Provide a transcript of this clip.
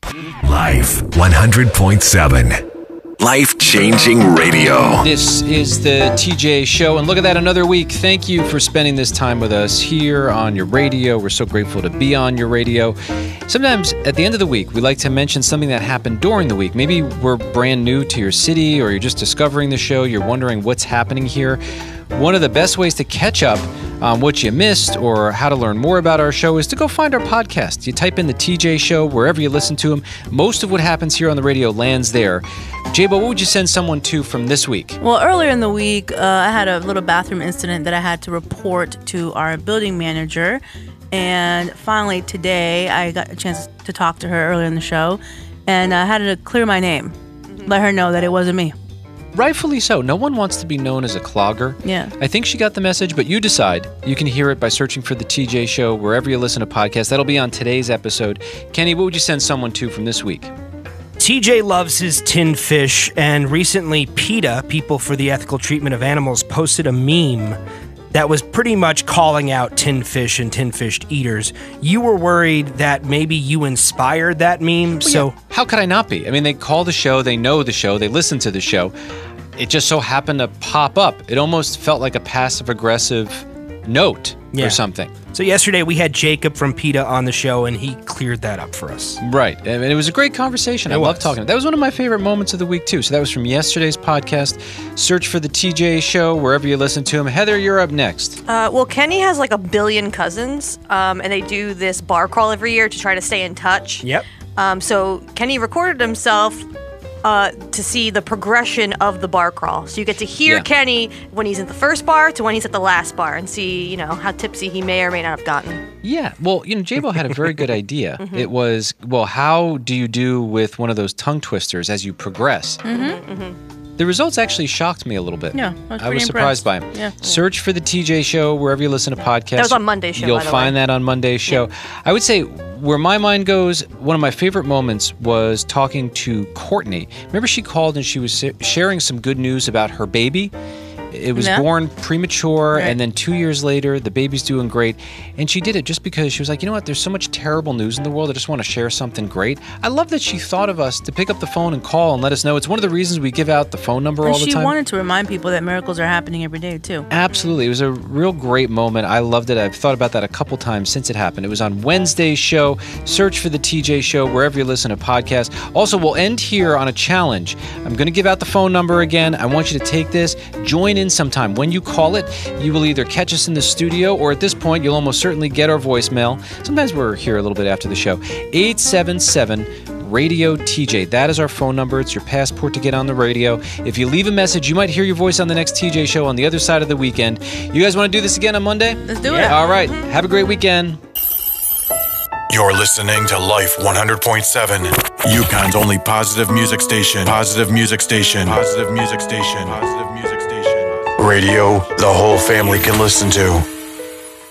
Life 100.7. Life-changing radio. This is the TJ Show, and look at that, another week. Thank you for spending this time with us here on your radio. We're so grateful to be on your radio. Sometimes at the end of the week, we like to mention something that happened during the week. Maybe we're brand new to your city, or you're just discovering the show. You're wondering what's happening here. One of the best ways to catch up on what you missed or how to learn more about our show is to go find our podcast. You type in the TJ Show wherever you listen to them. Most of what happens here on the radio lands there. Jabo, what would you send someone to from this week? Well, earlier in the week, I had a little bathroom incident that I had to report to our building manager. And finally today, I got a chance to talk to her earlier in the show. And I had to clear my name, let her know that it wasn't me. Rightfully so. No one wants to be known as a clogger. Yeah. I think she got the message, but you decide. You can hear it by searching for the TJ Show wherever you listen to podcasts. That'll be on today's episode. Kenny, what would you send someone to from this week? TJ loves his tinned fish, and recently PETA, People for the Ethical Treatment of Animals, posted a meme that was pretty much calling out tinned fish and tinned fish eaters. You were worried that maybe you inspired that meme, so... Yeah. How could I not be? I mean, they call the show, they know the show, they listen to the show. It just so happened to pop up. It almost felt like a passive-aggressive note or something. So yesterday we had Jacob from PETA on the show, and he cleared that up for us. Right. And it was a great conversation. I love talking. That was one of my favorite moments of the week, too. So that was from yesterday's podcast. Search for the TJ Show wherever you listen to him. Heather, you're up next. Well, Kenny has like 1 billion cousins, and they do this bar crawl every year to try to stay in touch. Yep. So Kenny recorded himself to see the progression of the bar crawl. So you get to hear Kenny when he's at the first bar to when he's at the last bar and see, how tipsy he may or may not have gotten. Yeah. Well, Jabo had a very good idea. It was, how do you do with one of those tongue twisters as you progress? The results actually shocked me a little bit. Yeah, I was surprised by them. Yeah. Search for the TJ Show wherever you listen to podcasts. That was on Monday's show, You'll by the find way. that on Monday's show. Yeah. I would say where my mind goes, one of my favorite moments was talking to Courtney. Remember she called and she was sharing some good news about her baby? It was born premature, and then 2 years later, the baby's doing great. And she did it just because she was like, you know what, there's so much terrible news in the world, I just want to share something great. I love that she thought of us to pick up the phone and call and let us know. It's one of the reasons we give out the phone number all the time. She wanted to remind people that miracles are happening every day, too. Absolutely. It was a real great moment. I loved it. I've thought about that a couple times since it happened. It was on Wednesday's show. Search for the TJ Show wherever you listen to podcasts. Also, we'll end here on a challenge. I'm going to give out the phone number again. I want you to take this. Join in sometime. When you call it, you will either catch us in the studio, or at this point, you'll almost certainly get our voicemail. Sometimes we're here a little bit after the show. 877-RADIO-TJ. That is our phone number. It's your passport to get on the radio. If you leave a message, you might hear your voice on the next TJ Show on the other side of the weekend. You guys want to do this again on Monday? Let's do it. All right. Have a great weekend. You're listening to Life 100.7, Yukon's only positive music station. Positive music station. Positive music station. Positive music station. Radio the whole family can listen to.